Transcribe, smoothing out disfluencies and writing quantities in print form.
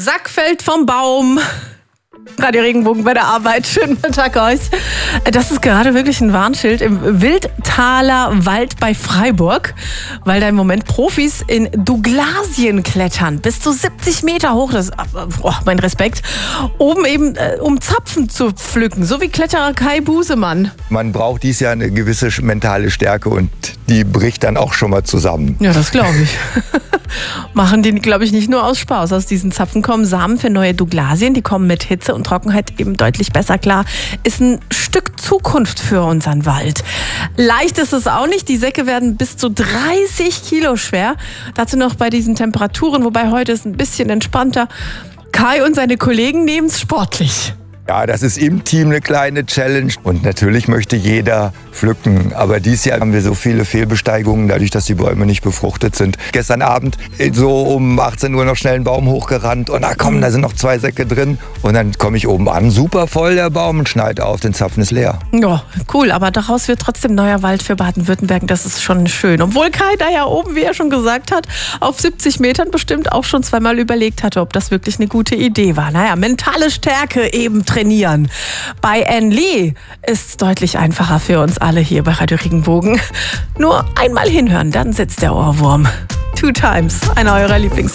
Sack fällt vom Baum. Radio Regenbogen bei der Arbeit. Schönen guten Tag euch. Das ist gerade wirklich ein Warnschild im Wildtaler Wald bei Freiburg, weil da im Moment Profis in Douglasien klettern. Bis zu 70 Meter hoch, das ist mein Respekt. Oben eben, um Zapfen zu pflücken, so wie Kletterer Kai Busemann. Man braucht dies Jahr eine gewisse mentale Stärke und die bricht dann auch schon mal zusammen. Ja, das glaube ich. Machen die, glaube ich, nicht nur aus Spaß. Aus diesen Zapfen kommen Samen für neue Douglasien. Die kommen mit Hitze und Trockenheit eben deutlich besser klar. Ist ein Stück Zukunft für unseren Wald. Leicht ist es auch nicht. Die Säcke werden bis zu 30 Kilo schwer. Dazu noch bei diesen Temperaturen, wobei heute ist ein bisschen entspannter. Kai und seine Kollegen nehmen es sportlich. Ja, das ist im Team eine kleine Challenge und natürlich möchte jeder pflücken. Aber dieses Jahr haben wir so viele Fehlbesteigungen, dadurch, dass die Bäume nicht befruchtet sind. Gestern Abend so um 18 Uhr noch schnell einen Baum hochgerannt und da sind noch 2 Säcke drin. Und dann komme ich oben an, super voll der Baum und schneide auf, den Zapfen ist leer. Ja, cool, aber daraus wird trotzdem neuer Wald für Baden-Württemberg. Das ist schon schön. Obwohl Kai da ja oben, wie er schon gesagt hat, auf 70 Metern bestimmt auch schon zweimal überlegt hatte, ob das wirklich eine gute Idee war. Naja, mentale Stärke eben trainieren. Bei Anne Lee ist es deutlich einfacher für uns alle hier bei Radio Regenbogen. Nur einmal hinhören, dann sitzt der Ohrwurm. 2 Times, einer eurer Lieblings